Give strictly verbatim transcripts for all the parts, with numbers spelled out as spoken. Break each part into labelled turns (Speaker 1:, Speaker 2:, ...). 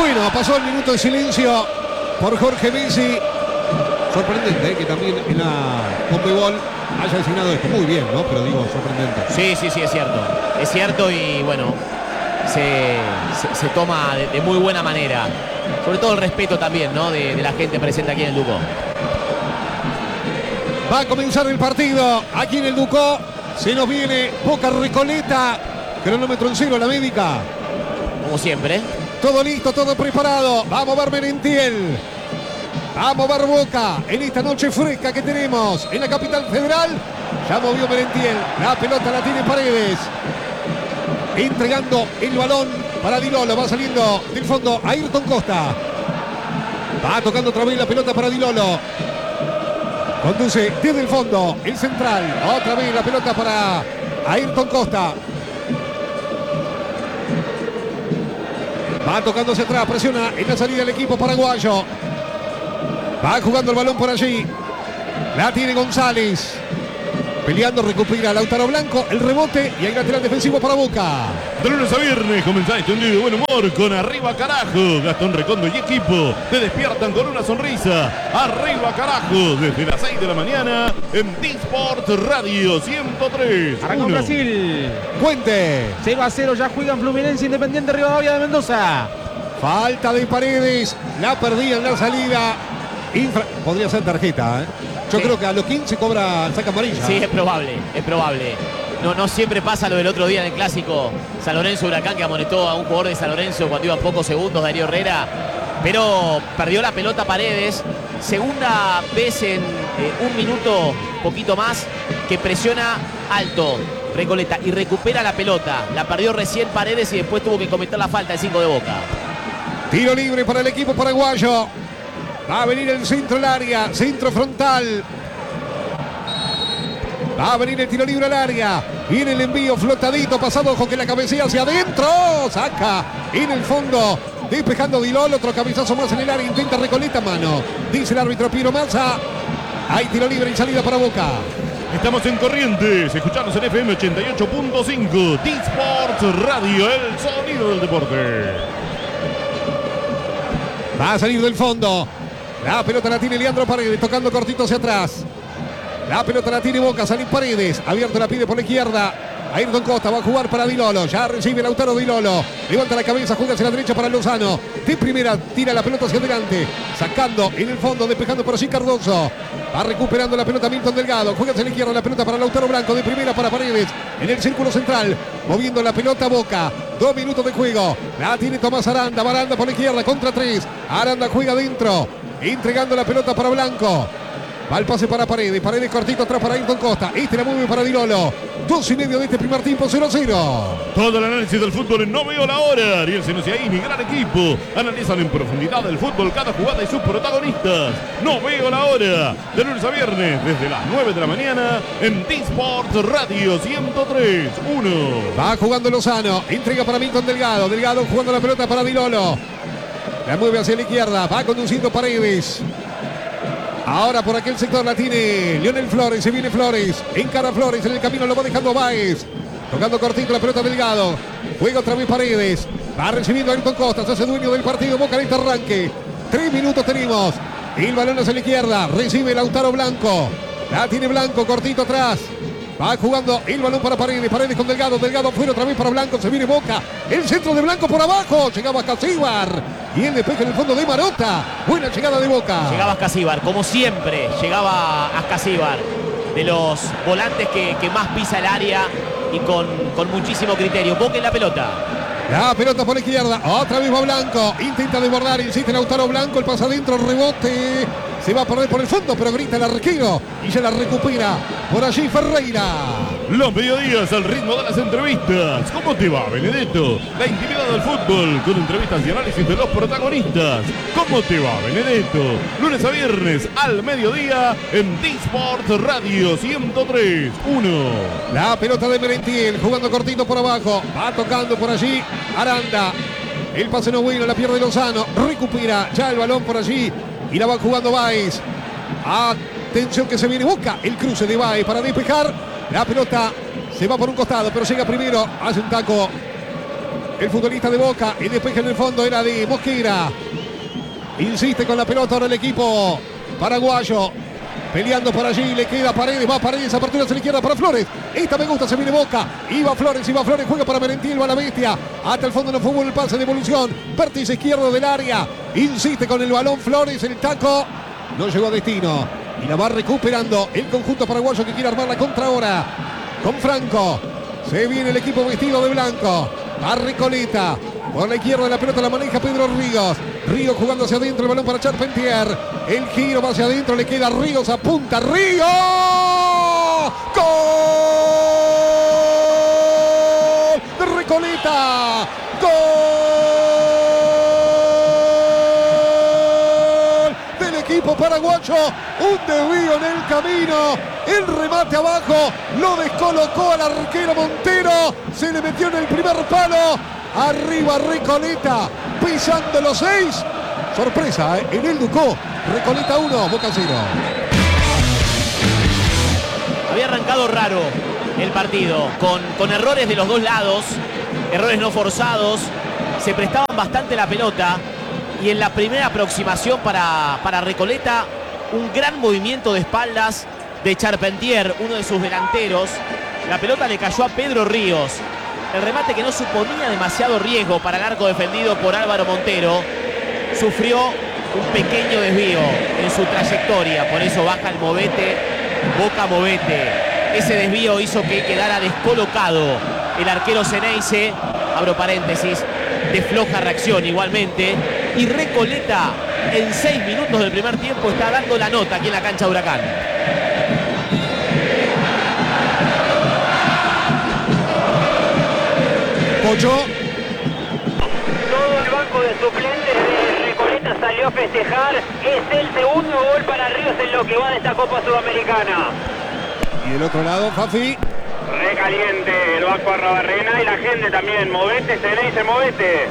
Speaker 1: Bueno, pasó el minuto de silencio por Jorge Messi. Sorprendente, ¿eh? Que también en la Conmebol haya designado esto. Muy bien, ¿no? Pero digo, sorprendente.
Speaker 2: Sí, sí, sí, es cierto. Es cierto y bueno, se, se, se toma de, de muy buena manera. Sobre todo el respeto también, ¿no? De, de la gente presente aquí en el Ducó.
Speaker 1: Va a comenzar el partido aquí en el Ducó. Se nos viene Boca Recoleta. Cronómetro en cero, la médica.
Speaker 2: Como siempre.
Speaker 1: Todo listo, todo preparado. Vamos a ver Merentiel. Vamos a ver Boca en esta noche fresca que tenemos en la capital federal. Ya movió Merentiel. La pelota la tiene Paredes. Entregando el balón para Di Lolo. Va saliendo del fondo Ayrton Costa. Va tocando otra vez la pelota para Di Lolo. Conduce desde el fondo el central. Otra vez la pelota para Ayrton Costa. Va tocándose atrás, presiona en la salida del equipo paraguayo. Va jugando el balón por allí. La tiene González. Peleando, recupera Lautaro Blanco. El rebote y hay lateral defensivo para Boca.
Speaker 3: De lunes a viernes comenzá un día de buen humor con Arriba Carajo. Gastón Recondo y equipo te despiertan con una sonrisa. Arriba Carajo, desde las seis de la mañana en D-Sport Radio ciento tres.
Speaker 4: Arrancó Brasil.
Speaker 1: Cuente.
Speaker 4: cero a cero ya juegan Fluminense Independiente Rivadavia de Mendoza.
Speaker 1: Falta de Paredes. La perdía en la salida. Infra... Podría ser tarjeta, ¿eh? Yo sí. creo que a los quince cobra saca amarilla.
Speaker 2: Sí, es probable, es probable. No, no siempre pasa lo del otro día en el clásico San Lorenzo Huracán, que amonestó a un jugador de San Lorenzo cuando iban pocos segundos, Darío Herrera. Pero perdió la pelota Paredes. Segunda vez en eh, un minuto, poquito más, que presiona alto Recoleta y recupera la pelota. La perdió recién Paredes y después tuvo que cometer la falta el cinco de Boca.
Speaker 1: Tiro libre para el equipo paraguayo. Va a venir el centro al área, centro frontal. Va a venir el tiro libre al área. Viene el envío flotadito, pasado ojo que la cabecilla hacia adentro. Saca en el fondo, despejando Di Lolo. Otro cabezazo más en el área, intenta Recoleta, mano. Dice el árbitro Piero Massa. Hay tiro libre y salida para Boca.
Speaker 3: Estamos en Corrientes, escuchanos en F M ochenta y ocho punto cinco. D-Sport Radio, el sonido del deporte.
Speaker 1: Va a salir del fondo. La pelota la tiene Leandro Paredes, tocando cortito hacia atrás. La pelota la tiene Boca, salir Paredes. Abierto la pide por la izquierda. Ayrton Costa va a jugar para Di Lolo. Ya recibe Lautaro Di Lolo. Levanta la cabeza, juega hacia la derecha para Lozano. De primera tira la pelota hacia adelante. Sacando en el fondo, despejando por allí Cardoso. Va recuperando la pelota Milton Delgado. Juega hacia la izquierda la pelota para Lautaro Blanco. De primera para Paredes. En el círculo central. Moviendo la pelota Boca. Dos minutos de juego. La tiene Tomás Aranda. Aranda por la izquierda contra tres. Aranda juega dentro. Entregando la pelota para Blanco. Va el pase para Paredes. Paredes cortito atrás para Ayrton Costa. Este la mueve para Di Lolo. Dos y medio de este primer tiempo, cero a cero.
Speaker 3: Todo el análisis del fútbol en No Veo la Hora. Ariel Senosiaín y gran equipo analizan en profundidad el fútbol, cada jugada y sus protagonistas. No Veo la Hora. De lunes a viernes, desde las nueve de la mañana, en D-Sport Radio ciento tres punto uno.
Speaker 1: Va jugando Lozano. Entrega para Milton Delgado. Delgado jugando la pelota para Di Lolo. La mueve hacia la izquierda. Va conduciendo Paredes. Ahora por aquel sector la tiene Lionel Flores. Se viene Flores. Encara Flores. En el camino lo va dejando Báez. Tocando cortito la pelota Delgado. Juega otra vez Paredes. Va recibiendo a Ayrton Costa. Se hace dueño del partido. Boca en este arranque. Tres minutos tenemos. El balón hacia la izquierda. Recibe Lautaro Blanco. La tiene Blanco. Cortito atrás. Va jugando el balón para Paredes. Paredes con Delgado. Delgado fuera otra vez para Blanco. Se viene Boca. El centro de Blanco por abajo. Llegaba Casíbar. Y el despeje en el fondo de Marota. Buena llegada de Boca.
Speaker 2: Llegaba Ascasíbar, como siempre. Llegaba Ascasíbar. De los volantes que, que más pisa el área y con, con muchísimo criterio. Boca en la pelota.
Speaker 1: La pelota por la izquierda. Otra vez va Blanco. Intenta desbordar. Insiste Lautaro Blanco. El pasa adentro. Rebote. Se va a perder por el fondo, pero grita el arquero y ya la recupera por allí Ferreira.
Speaker 3: Los mediodías al ritmo de las entrevistas. ¿Cómo te va, Benedetto? La intimidad del fútbol con entrevistas y análisis de los protagonistas. ¿Cómo te va, Benedetto? Lunes a viernes al mediodía en D-Sport Radio ciento tres punto uno.
Speaker 1: La pelota de Merentiel jugando cortito por abajo. Va tocando por allí Aranda. El pase no bueno, la pierde Lozano. Recupera ya el balón por allí. Y la va jugando Báez. Atención que se viene Boca. El cruce de Báez para despejar. La pelota se va por un costado, pero llega primero. Hace un taco el futbolista de Boca. El despeje en el fondo era de Mosquera. Insiste con la pelota ahora el equipo paraguayo. Peleando por allí, le queda Paredes, va Paredes, apertura hacia la izquierda para Flores. Esta me gusta, se viene Boca. Iba Flores, iba Flores, juega para Merentiel, va la bestia. Hasta el fondo no fue el pase de evolución. Vértice izquierdo del área. Insiste con el balón Flores, el taco. No llegó a destino. Y la va recuperando el conjunto paraguayo que quiere armar la contra ahora. Con Franco. Se viene el equipo vestido de blanco. A Recoleta. Por la izquierda la pelota la maneja Pedro Ríos. Ríos jugando hacia adentro, el balón para Charpentier. El giro va hacia adentro, le queda Ríos, apunta Ríos. ¡Gol! De Recoleta. ¡Gol! Del equipo paraguayo. Un desvío en el camino. El remate abajo. Lo descolocó al arquero Montero. Se le metió en el primer palo. Arriba Recoleta, pisando los seis. Sorpresa, ¿eh? En el Ducó. Recoleta uno, Boca cero.
Speaker 2: Había arrancado raro el partido, con, con errores de los dos lados, errores no forzados. Se prestaban bastante la pelota. Y en la primera aproximación para, para Recoleta, un gran movimiento de espaldas de Charpentier, uno de sus delanteros. La pelota le cayó a Pedro Ríos. El remate, que no suponía demasiado riesgo para el arco defendido por Álvaro Montero, sufrió un pequeño desvío en su trayectoria. Por eso baja el movete, Boca movete. Ese desvío hizo que quedara descolocado el arquero Ceneice. Abro paréntesis, de floja reacción igualmente. Y Recoleta en seis minutos del primer tiempo está dando la nota aquí en la cancha de Huracán.
Speaker 1: Pocho.
Speaker 5: Todo el banco de suplentes de Recoleta salió a festejar. Es el segundo gol para Ríos en lo que va de esta Copa Sudamericana.
Speaker 1: Y del otro lado, Fafi.
Speaker 5: Recaliente el banco Arrobarrena y la gente también. Movete, Ceneice, movete.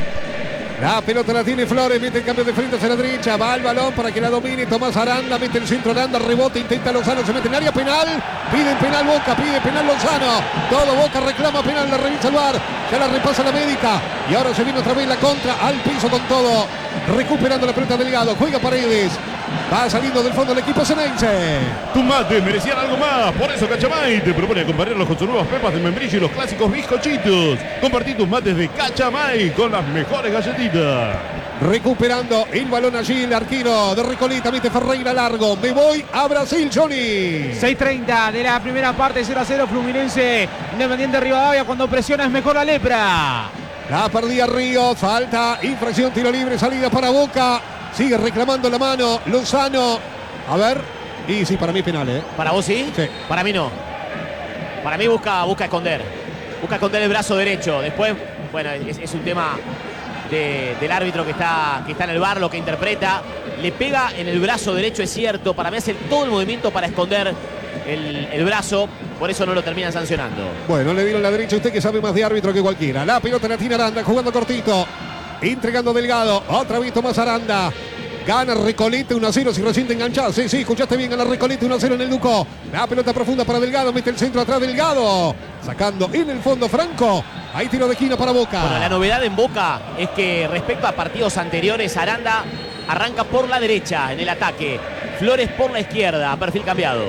Speaker 1: La pelota la tiene Flores, mete el cambio de frente hacia la derecha, va al balón para que la domine Tomás Aranda, mete el centro Aranda, rebote, intenta Lozano, se mete en área penal, pide penal Boca, pide penal Lozano, todo Boca reclama penal, la revisa el V A R, ya la repasa la médica y ahora se viene otra vez la contra, al piso con todo, recuperando la pelota Delgado, juega Paredes, va saliendo del fondo el equipo Ceneice.
Speaker 3: Tus mates merecían algo más, por eso Cachamay te propone acompañarlos con sus nuevas pepas de membrillo y los clásicos bizcochitos. Compartí tus mates de Cachamay con las mejores galletitas.
Speaker 1: Recuperando el balón allí el arquero de Recoleta, mete Ferreira largo, me voy a Brasil, Johnny.
Speaker 4: seis treinta de la primera parte, cero a cero Fluminense, Independiente Rivadavia. Cuando presiona es mejor la lepra.
Speaker 1: La perdía Ríos, falta, infracción, tiro libre, salida para Boca. Sigue reclamando la mano Lozano. A ver, y sí, para mí penal, ¿eh?
Speaker 2: ¿Para vos sí?
Speaker 1: Sí.
Speaker 2: Para mí no. Para mí busca, busca esconder. Busca esconder el brazo derecho. Después, bueno, es, es un tema de, del árbitro que está, que está en el V A R, lo que interpreta. Le pega en el brazo derecho, es cierto. Para mí hace todo el movimiento para esconder el, el brazo. Por eso no lo terminan sancionando.
Speaker 1: Bueno, le dieron la derecha, usted que sabe más de árbitro que cualquiera. La pelota la tiene Aranda, jugando cortito. Entregando Delgado, otra vez Tomás Aranda. Gana Recoleta uno a cero, si recién te enganchás. Sí, sí, escuchaste bien, gana Recoleta uno a cero en el Ducó. La pelota profunda para Delgado, mete el centro atrás Delgado. Sacando en el fondo Franco. Hay tiro de esquina para Boca.
Speaker 2: Bueno, la novedad en Boca es que respecto a partidos anteriores, Aranda arranca por la derecha en el ataque. Flores por la izquierda, perfil cambiado.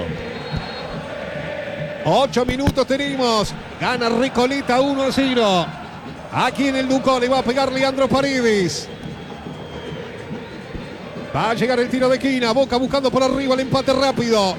Speaker 1: Ocho minutos tenemos. Gana Recoleta uno a cero. Aquí en el Ducó le va a pegar Leandro Paredes. Va a llegar el tiro de esquina. Boca buscando por arriba el empate rápido.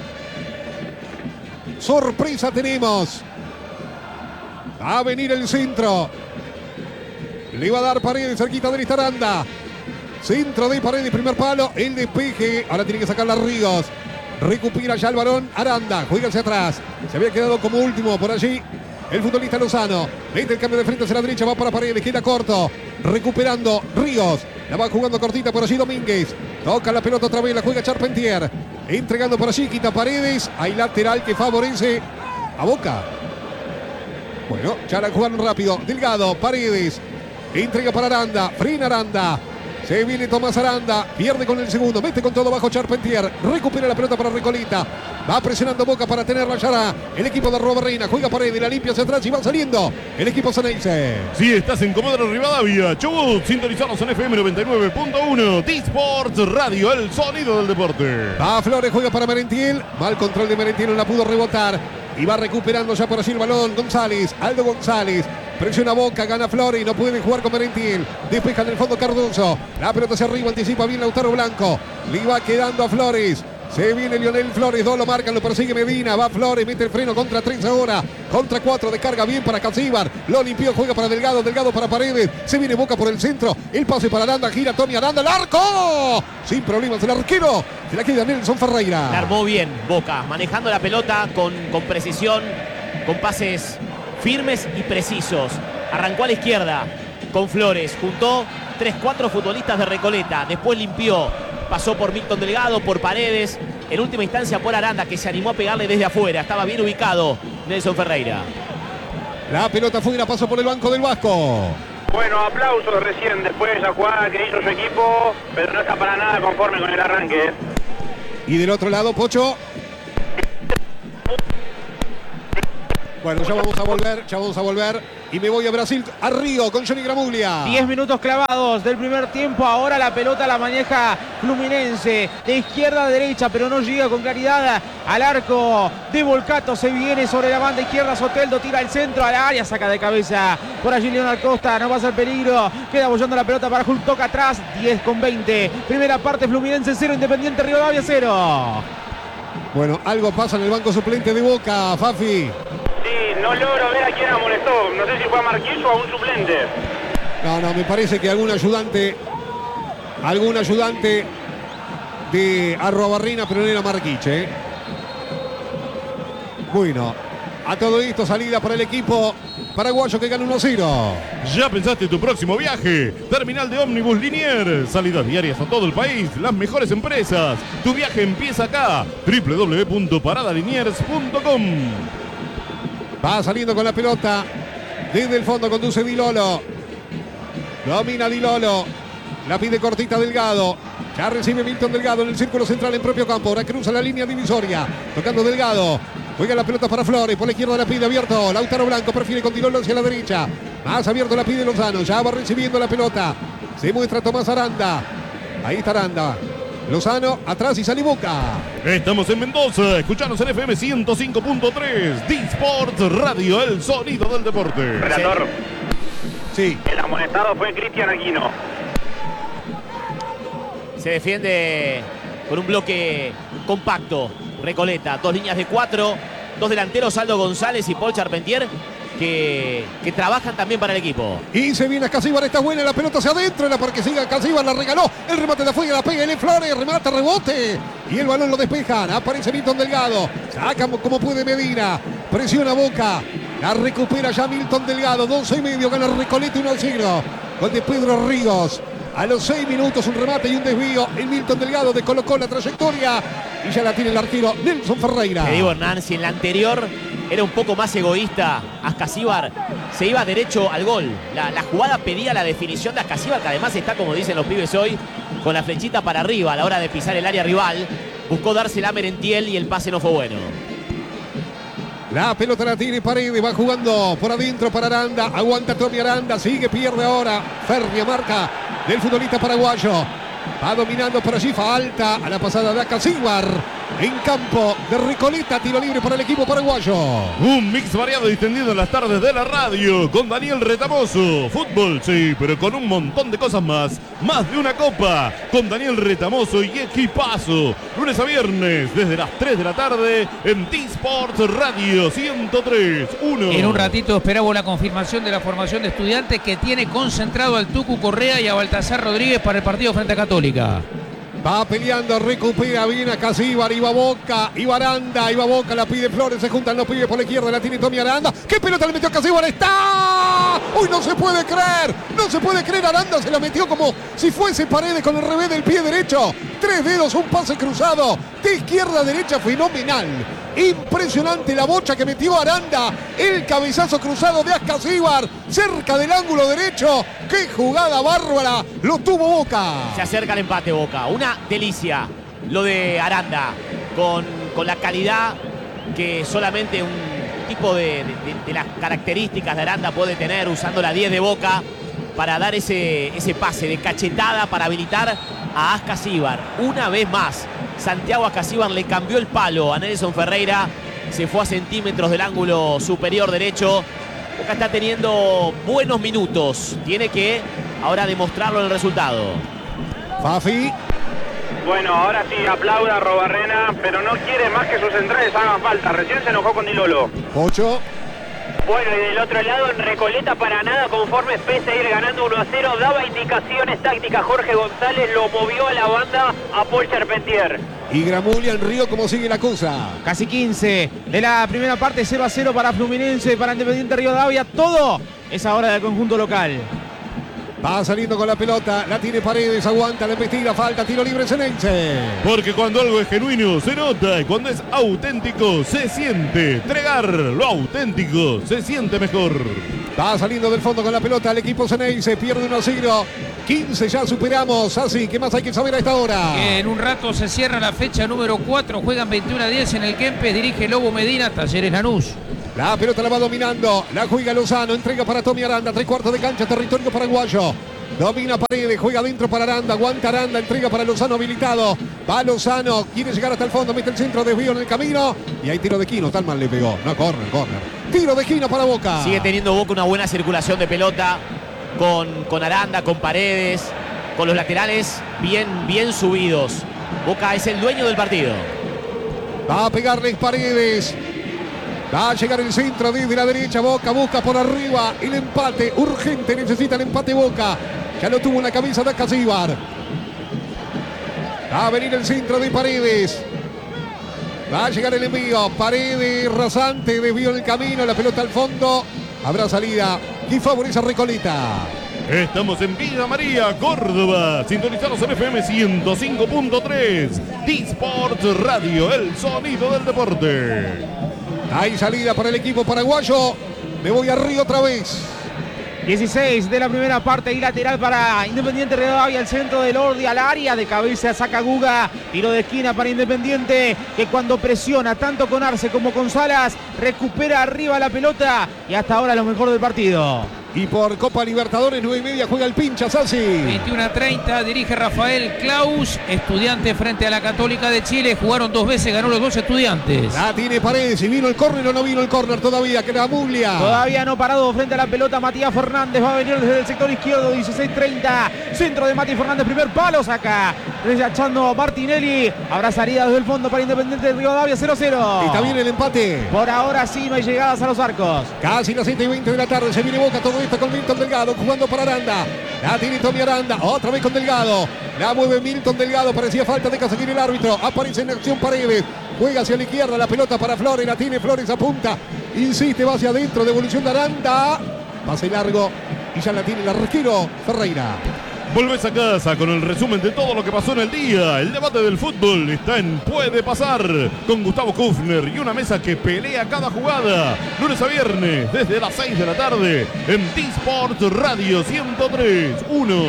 Speaker 1: Sorpresa tenemos. Va a venir el centro. Le va a dar Paredes cerquita de esta Aranda. Centro de Paredes, primer palo. El despeje. Ahora tiene que sacar las Ríos. Recupera ya el balón Aranda. Juega hacia atrás. Se había quedado como último por allí el futbolista Lozano. Mete el cambio de frente hacia la derecha. Va para Paredes. Queda corto. Recuperando Ríos. La va jugando cortita por allí Domínguez. Toca la pelota otra vez. La juega Charpentier. Entregando por allí. Quita Paredes. Hay lateral que favorece a Boca. Bueno, ya la jugaron rápido. Delgado. Paredes. Entrega para Aranda. Frena Aranda. Se viene Tomás Aranda, pierde con el segundo, mete con todo bajo Charpentier, recupera la pelota para Recoleta, va presionando Boca para tenerla ya el equipo de Robarrena, juega Paredes, la limpia hacia atrás y va saliendo el equipo Ceneice.
Speaker 3: Si estás en Comodoro Rivadavia, Chubut, sintonizanos en F M noventa y nueve punto uno, T-Sports Radio, el sonido del deporte.
Speaker 1: Va Flores, juega para Merentiel, mal control de Merentiel, no la pudo rebotar y va recuperando ya por allí el balón González, Aldo González. Presiona Boca, gana Flores, no puede jugar con Merentiel. Despeja en el fondo Cardoso. La pelota hacia arriba, anticipa bien Lautaro Blanco. Le va quedando a Flores. Se viene Lionel Flores, dos lo marcan, lo persigue Medina, va Flores, mete el freno contra tres ahora, contra cuatro, descarga bien para Casíbar, lo limpió, juega para Delgado, Delgado para Paredes, se viene Boca por el centro, el pase para Aranda, gira Tony Aranda, el arco, sin problemas el arquero, se la queda Nelson Ferreira.
Speaker 2: La armó bien Boca, manejando la pelota con, con precisión, con pases firmes y precisos. Arrancó a la izquierda con Flores, juntó tres cuatro futbolistas de Recoleta, después limpió. Pasó por Milton Delgado, por Paredes, en última instancia por Aranda, que se animó a pegarle desde afuera. Estaba bien ubicado Nelson Ferreira.
Speaker 1: La pelota fuera, pasó por el banco del Vasco.
Speaker 5: Bueno, aplausos recién después de esa jugada que hizo su equipo, pero no está para nada conforme con el arranque.
Speaker 1: Y del otro lado, Pocho. Bueno, ya vamos a volver, ya vamos a volver. Y me voy a Brasil, a Río, con Johnny Gramuglia.
Speaker 4: diez minutos clavados del primer tiempo. Ahora la pelota la maneja Fluminense. De izquierda a derecha, pero no llega con claridad al arco de Volcato. Se viene sobre la banda izquierda. Soteldo tira el centro al área. Saca de cabeza por allí Leonel Costa. No pasa el peligro. Queda apoyando la pelota para Hulk. Toca atrás. diez con veinte. Primera parte, Fluminense cero, Independiente Rivadavia cero.
Speaker 1: Bueno, algo pasa en el banco suplente de Boca, Fafi.
Speaker 5: Sí, no logro ver a quién amonestó. No sé si fue a Marquillo o a un suplente.
Speaker 1: No, no, me parece que algún ayudante, algún ayudante de Arrobarrena, pero no era Marquiche. ¿eh? Bueno, a todo esto salida para el equipo paraguayo que gana uno cero.
Speaker 3: ¿Ya pensaste tu próximo viaje? Terminal de ómnibus Liniers. Salidas diarias a todo el país. Las mejores empresas. Tu viaje empieza acá. doble u doble u doble u punto parada liniers punto com.
Speaker 1: Va saliendo con la pelota. Desde el fondo conduce Di Lolo. Domina Di Lolo. La pide cortita Delgado. Ya recibe Milton Delgado en el círculo central en propio campo. Ahora cruza la línea divisoria. Tocando Delgado. Juega la pelota para Flores. Por la izquierda la pide abierto. Lautaro Blanco prefiere con Di Lolo hacia la derecha. Más abierto la pide Lozano. Ya va recibiendo la pelota. Se muestra Tomás Aranda. Ahí está Aranda. Lozano, atrás y sale Boca.
Speaker 3: Estamos en Mendoza, escuchanos en F M ciento cinco punto tres, D-Sports Radio, el sonido del deporte.
Speaker 5: Relator.
Speaker 1: Sí.
Speaker 5: El amonestado fue Cristian Aquino.
Speaker 2: Se defiende con un bloque compacto. Recoleta, dos líneas de cuatro, dos delanteros, Aldo González y Paul Charpentier, que, que trabajan también para el equipo.
Speaker 1: Y se viene Casíbar, está buena, la pelota hacia adentro, la porque siga Casíbar, la regaló, el remate de afuera, la pega, L. Flores, remata, rebote, y el balón lo despejan, aparece Milton Delgado, saca como puede Medina, presiona Boca, la recupera ya Milton Delgado, doce y medio, gana Recoleta uno a cero, gol de Pedro Ríos. A los seis minutos un remate y un desvío. El Milton Delgado descolocó la trayectoria y ya la tiene el arquero Nelson Ferreira.
Speaker 2: Te digo, Hernán, si en la anterior era un poco más egoísta, Ascasíbar se iba derecho al gol. La, la jugada pedía la definición de Ascasíbar, que además está, como dicen los pibes hoy, con la flechita para arriba a la hora de pisar el área rival. Buscó dársela a Merentiel y el pase no fue bueno.
Speaker 1: La pelota la tiene Paredes, va jugando por adentro para Aranda, aguanta Tommy Aranda, sigue, pierde ahora, férrea marca del futbolista paraguayo, va dominando por allí, falta a la pasada de Ascasíbar, en campo de Recoleta, tiro libre para el equipo paraguayo.
Speaker 3: Un mix variado y extendido en las tardes de la radio, con Daniel Retamoso, fútbol sí, pero con un montón de cosas más, más de una copa, con Daniel Retamoso y equipazo, lunes a viernes, desde las tres de la tarde, en T-Sports Radio ciento tres punto uno.
Speaker 6: En un ratito esperamos la confirmación de la formación de estudiantes que tiene concentrado al Tucu Correa y a Baltasar Rodríguez para el partido frente a Católica.
Speaker 1: Va peleando, recupera bien a Casíbar, iba Boca, iba Aranda, iba Boca, la pide Flores, se juntan los pibes por la izquierda, la tiene Tommy Aranda. ¿Qué pelota le metió a Casíbar? ¡Está! ¡Uy, no se puede creer! No se puede creer, Aranda se la metió como si fuese Paredes con el revés del pie derecho. Tres dedos, un pase cruzado, de izquierda a derecha, fenomenal. Impresionante la bocha que metió Aranda. El cabezazo cruzado de Ascasíbar cerca del ángulo derecho. ¡Qué jugada bárbara! Lo tuvo Boca.
Speaker 2: Se acerca el empate Boca. Una delicia lo de Aranda. Con, con la calidad que solamente un tipo de, de, de las características de Aranda puede tener usando la diez de Boca para dar ese, ese pase de cachetada para habilitar a Ascasíbar. Una vez más, Santiago Ascasíbar le cambió el palo a Nelson Ferreira. Se fue a centímetros del ángulo superior derecho. Boca está teniendo buenos minutos. Tiene que ahora demostrarlo en el resultado.
Speaker 1: Fafi.
Speaker 5: Bueno, ahora sí aplauda a Robarrena, pero no quiere más que sus centrales hagan falta. Recién se enojó con Di Lolo.
Speaker 1: Ocho.
Speaker 5: Bueno, y del otro lado en Recoleta para nada conforme, pese a ir ganando uno a cero, daba indicaciones tácticas Jorge González, lo movió a la banda a Paul Charpentier.
Speaker 1: Y Gramulia en Río, ¿cómo sigue la cosa?
Speaker 4: Casi quince de la primera parte, cero a cero para Fluminense, para Independiente Rivadavia. Todo es ahora del conjunto local.
Speaker 1: Va saliendo con la pelota, la tiene Paredes, aguanta la embestida, falta, tiro libre Ceneice.
Speaker 3: Porque cuando algo es genuino se nota y cuando es auténtico se siente. Entregar lo auténtico se siente mejor.
Speaker 1: Va saliendo del fondo con la pelota el equipo Ceneice, pierde uno a cero. quince ya superamos. Así, ¿qué más hay que saber a esta hora?
Speaker 6: En un rato se cierra la fecha número cuatro, juegan veintiuno a diez en el Kempes, dirige Lobo Medina, Talleres Lanús.
Speaker 1: La pelota la va dominando, la juega Lozano, entrega para Tommy Aranda, tres cuartos de cancha, territorio paraguayo. Domina Paredes, juega adentro para Aranda, aguanta Aranda, entrega para Lozano habilitado. Va Lozano, quiere llegar hasta el fondo, mete el centro, desvío en el camino. Y hay tiro de Quino, Talman le pegó. No, corner, corner. Tiro de Quino para Boca.
Speaker 2: Sigue teniendo Boca una buena circulación de pelota con, con Aranda, con Paredes, con los laterales bien, bien subidos. Boca es el dueño del partido.
Speaker 1: Va a pegarles Paredes. Va a llegar el centro desde la derecha. Boca busca por arriba el empate. Urgente, necesita el empate Boca. Ya lo tuvo en la cabeza de Ascasíbar. Va a venir el centro de Paredes. Va a llegar el envío. Paredes rasante, desvío en el camino. La pelota al fondo. Habrá salida y favorece a Recoleta.
Speaker 3: Estamos en Villa María, Córdoba. Sintonizados en F M ciento cinco punto tres. D-Sports Radio, el sonido del deporte.
Speaker 1: Hay salida para el equipo paraguayo. Me voy a Río otra vez.
Speaker 4: dieciséis de la primera parte y lateral para Independiente Rivadavia, el centro del Ordi al área, de cabeza saca Guga, tiro de esquina para Independiente, que cuando presiona tanto con Arce como con Salas, recupera arriba la pelota y hasta ahora lo mejor del partido.
Speaker 1: Y por Copa Libertadores, nueve y media, juega el pincha, Sassi.
Speaker 6: veintiuno a treinta, dirige Rafael Claus, Estudiante frente a la Católica de Chile. Jugaron dos veces, ganó los dos Estudiantes.
Speaker 1: La tiene Paredes, y vino el córner o no vino el córner todavía, que era Muglia.
Speaker 4: Todavía no parado frente a la pelota Matías Fernández, va a venir desde el sector izquierdo, dieciséis treinta. Centro de Matías Fernández, primer palo, saca, rechazando Martinelli. Habrá salida desde el fondo para Independiente de Rivadavia, cero a cero.
Speaker 1: Está bien el empate.
Speaker 4: Por ahora sí, no hay llegadas a los arcos.
Speaker 1: Casi las siete y veinte de la tarde, se viene Boca, todo esto con Milton Delgado, jugando para Aranda. La tiene Tommy Aranda, otra vez con Delgado. La mueve Milton Delgado, parecía falta de conseguir el árbitro. Aparece en acción Paredes, juega hacia la izquierda, la pelota para Flores, la tiene Flores, apunta, insiste, va hacia adentro, devolución de Aranda. Pase largo y ya la tiene el arquero Ferreira.
Speaker 3: Volvés a casa con el resumen de todo lo que pasó en el día. El debate del fútbol está en Puede Pasar con Gustavo Kufner y una mesa que pelea cada jugada. Lunes a viernes desde las seis de la tarde en D-Sports Radio ciento tres punto uno.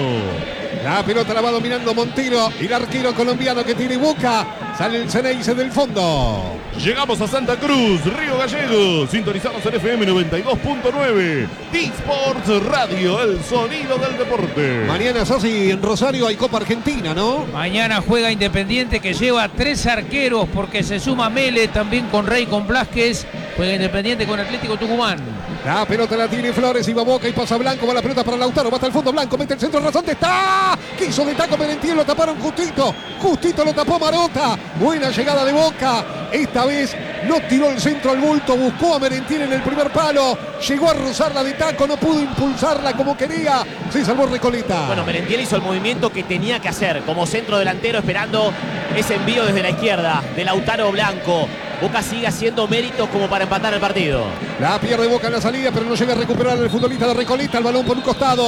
Speaker 1: La pelota la va dominando Montero y el arquero colombiano que tiene Boca. Sale el Ceneice del fondo.
Speaker 3: Llegamos a Santa Cruz, Río Gallegos, sintonizados en F M noventa y dos punto nueve. D-Sports Radio, el sonido del deporte.
Speaker 1: Mañana, Sassi, en Rosario hay Copa Argentina, ¿no?
Speaker 6: Mañana juega Independiente, que lleva tres arqueros porque se suma Mele también con Rey, con Blasquez. Juega Independiente con Atlético Tucumán.
Speaker 1: La pelota la tiene Flores y va Boca y pasa Blanco, va la pelota para Lautaro, va hasta el fondo Blanco, mete el centro, rasante, está. Quiso de taco Merentiel, lo taparon justito. Justito lo tapó Marota. Buena llegada de Boca. Esta vez no tiró el centro al bulto, buscó a Merentiel en el primer palo. Llegó a rozarla de taco, no pudo impulsarla como quería. Se salvó Recoleta.
Speaker 2: Bueno, Merentiel hizo el movimiento que tenía que hacer como centro delantero, esperando ese envío desde la izquierda de Lautaro Blanco. Boca sigue haciendo méritos como para empatar el partido.
Speaker 1: La pierde Boca en la salida, pero no llega a recuperar el futbolista de Recoleta. El balón por un costado.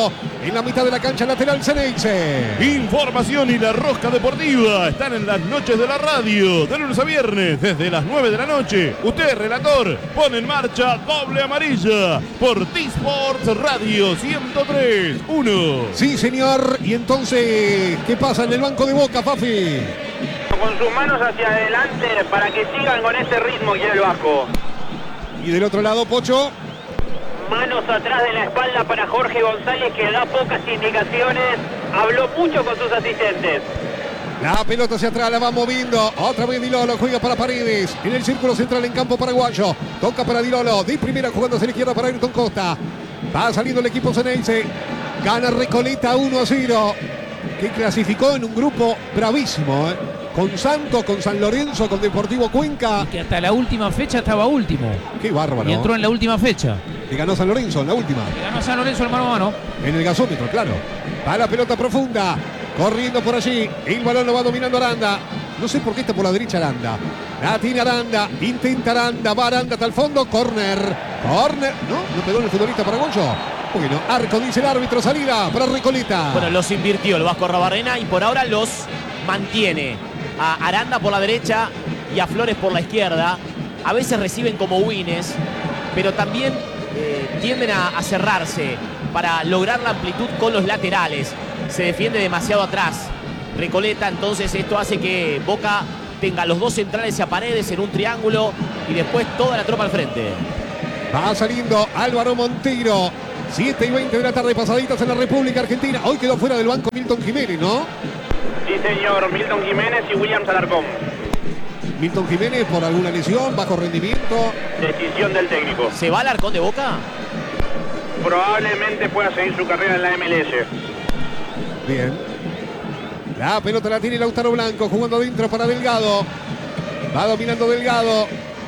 Speaker 1: En la mitad de la cancha lateral Ceneice.
Speaker 3: Información y la rosca deportiva están en las noches de la radio, de lunes a viernes, desde las nueve de la noche. Usted, relator, pone en marcha Doble Amarilla por T-Sports Radio ciento tres punto uno.
Speaker 1: Sí, señor. Y entonces, ¿qué pasa en el banco de Boca, Fafi?
Speaker 5: Con sus manos hacia adelante para que sigan con ese ritmo que el Vasco.
Speaker 1: Y del otro lado, Pocho.
Speaker 5: Manos atrás de la espalda para Jorge González, que da pocas indicaciones. Habló mucho con sus asistentes.
Speaker 1: La pelota hacia atrás, la va moviendo. Otra vez Di Lolo, juega para Paredes. En el círculo central en campo paraguayo. Toca para Di Lolo. De primera jugando hacia la izquierda para Ayrton Costa. Va saliendo el equipo Ceneice. Gana Recoleta uno a cero. Que clasificó en un grupo bravísimo, ¿eh? Con Santos, con San Lorenzo, con Deportivo Cuenca.
Speaker 6: Que hasta la última fecha estaba último.
Speaker 1: Qué bárbaro.
Speaker 6: Y entró en la última fecha.
Speaker 1: Y ganó San Lorenzo en la última.
Speaker 6: Y ganó San Lorenzo el mano a mano.
Speaker 1: En el gasómetro, claro. Va la pelota profunda. Corriendo por allí. El balón lo va dominando Aranda. No sé por qué está por la derecha Aranda. La tiene Aranda. Intenta Aranda. Va Aranda hasta el fondo. Corner. Corner. ¿No? ¿No pegó en el futbolista paraguayo? Bueno, arco, dice el árbitro. Salida para Recoleta.
Speaker 2: Bueno, los invirtió el Vasco Rabarrena y por ahora los mantiene. A Aranda por la derecha y a Flores por la izquierda. A veces reciben como wines, pero también eh, tienden a, a cerrarse para lograr la amplitud con los laterales. Se defiende demasiado atrás Recoleta, entonces esto hace que Boca tenga los dos centrales y a Paredes en un triángulo y después toda la tropa al frente.
Speaker 1: Va saliendo Álvaro Monteiro. siete y veinte de la tarde, pasaditas en la República Argentina. Hoy quedó fuera del banco Milton Jiménez, ¿no?
Speaker 5: Sí, señor. Milton Jiménez y Williams Alarcón.
Speaker 1: Milton Jiménez por alguna lesión, bajo rendimiento.
Speaker 5: Decisión del técnico.
Speaker 2: ¿Se va Alarcón de Boca?
Speaker 5: Probablemente pueda seguir su carrera en la M L S.
Speaker 1: Bien. La pelota la tiene Lautaro Blanco, jugando adentro para Delgado. Va dominando Delgado.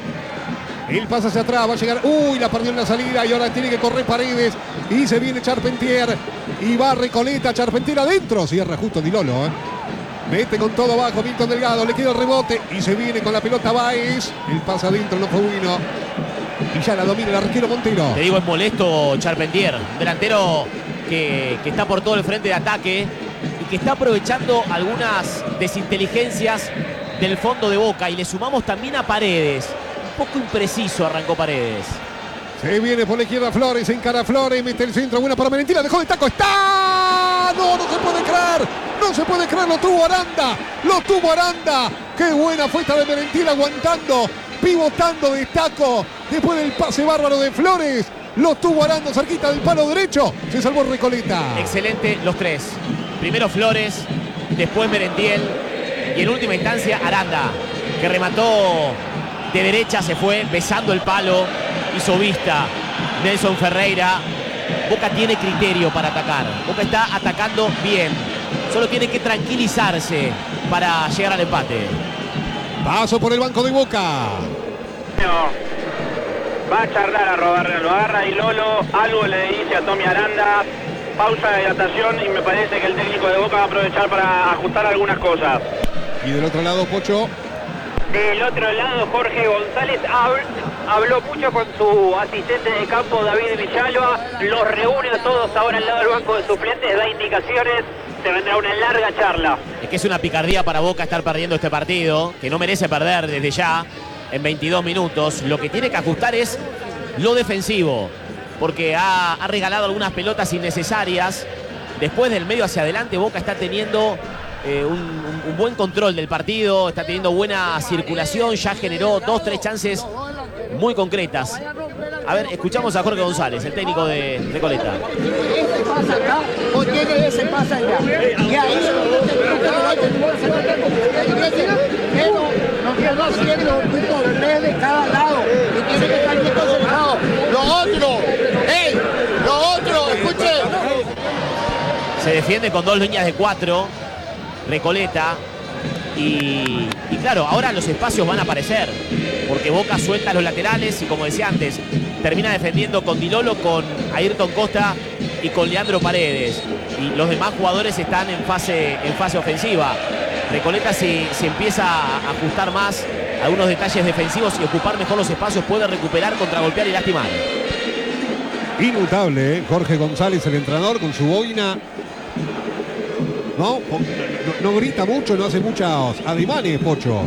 Speaker 1: El pasa hacia atrás, va a llegar. Uy, la perdió en la salida y ahora tiene que correr Paredes. Y se viene Charpentier. Y va Recoleta, Charpentier adentro. Cierra justo Di Lolo, ¿eh? Mete con todo abajo Milton Delgado, le queda el rebote y se viene con la pelota Báez. El pasa adentro, no fue bueno. Y ya la domina el arquero Montero.
Speaker 2: Te digo, es molesto Charpentier, delantero que, que está por todo el frente de ataque y que está aprovechando algunas desinteligencias del fondo de Boca. Y le sumamos también a Paredes. Un poco impreciso arrancó Paredes.
Speaker 1: Se viene por la izquierda Flores, encara Flores, mete el centro, buena para Merentiel, dejó de taco, ¡está! No, no se puede creer, no se puede creer, lo tuvo Aranda, lo tuvo Aranda. Qué buena fue esta de Merentiel aguantando, pivotando de taco, después del pase bárbaro de Flores, lo tuvo Aranda cerquita del palo derecho, se salvó Recoleta.
Speaker 2: Excelente los tres, primero Flores, después Merentiel y en última instancia Aranda, que remató de derecha, se fue besando el palo. Hizo vista Nelson Ferreira. Boca tiene criterio para atacar. Boca está atacando bien. Solo tiene que tranquilizarse para llegar al empate.
Speaker 1: Paso por el banco de Boca.
Speaker 5: No. Va a charlar a Robarra. Lo agarra y Lolo. Algo le dice a Tommy Aranda. Pausa de hidratación y me parece que el técnico de Boca va a aprovechar para ajustar algunas cosas.
Speaker 1: Y del otro lado, Pocho.
Speaker 5: Del otro lado, Jorge González habló mucho con su asistente de campo, David Villalba. Los reúne a todos ahora al lado del banco de suplentes, da indicaciones. Se vendrá una larga charla.
Speaker 2: Es que es una picardía para Boca estar perdiendo este partido, que no merece perder desde ya en veintidós minutos. Lo que tiene que ajustar es lo defensivo, porque ha, ha regalado algunas pelotas innecesarias. Después del medio hacia adelante, Boca está teniendo Eh, un, un, un buen control del partido, está teniendo buena circulación, ya generó dos, tres chances muy concretas. A ver, escuchamos a Jorge González, el técnico de Recoleta.
Speaker 7: Ese pasa acá, o tiene ese pasa allá. Y ahí pero nos quedó haciendo un torneo de cada lado y tiene que estar bien concentrado. Lo otro, ¡ey! Lo otro, escuche.
Speaker 2: Se defiende con dos líneas de cuatro. Recoleta y, y claro, ahora los espacios van a aparecer porque Boca suelta los laterales y como decía antes, termina defendiendo con Di Lolo, con Ayrton Costa y con Leandro Paredes y los demás jugadores están en fase, en fase ofensiva. Recoleta si, si empieza a ajustar más algunos detalles defensivos y ocupar mejor los espacios puede recuperar, contragolpear y lastimar.
Speaker 1: Inmutable, ¿eh? Jorge González, el entrenador, con su boina. No, no, no grita mucho, no hace muchos ademanes, Pocho.